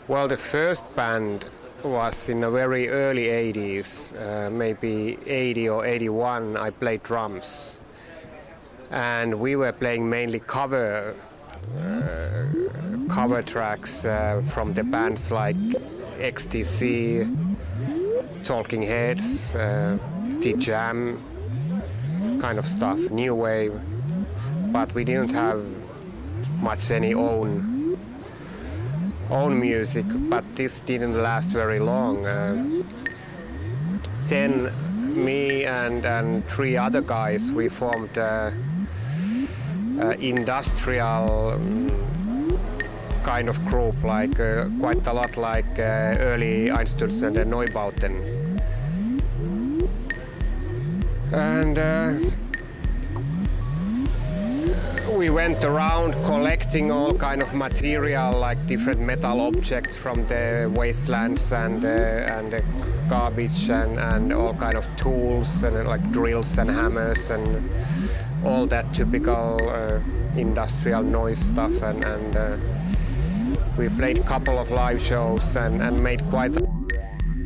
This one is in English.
Well, the first band was in the very early 80s, maybe 80 or 81. I played drums, and we were playing mainly cover tracks from the bands like XTC, Talking Heads, The Jam, kind of stuff, new wave. But we didn't have much any own music, but this didn't last very long. Then me and three other guys, we formed industrial kind of group, like quite a lot like early Einstürzen and Neubauten. And we went around collecting all kind of material, like different metal objects from the wastelands and the garbage and all kind of tools and like drills and hammers and all that typical industrial noise stuff. And we played a couple of live shows and made quite